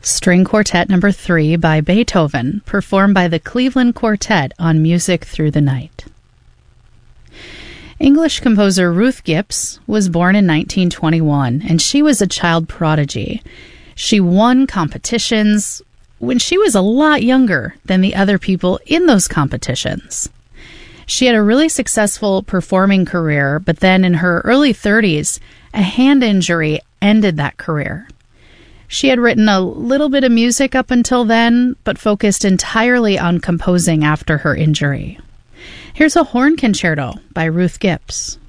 String Quartet No. 3 by Beethoven, performed by the Cleveland Quartet on Music Through the Night. English composer Ruth Gibbs was born in 1921, and she was a child prodigy. She won competitions when she was a lot younger than the other people in those competitions. She had a really successful performing career, but then in her early 30s, a hand injury ended that career. She had written a little bit of music up until then, but focused entirely on composing after her injury. Here's a horn concerto by Ruth Gibbs.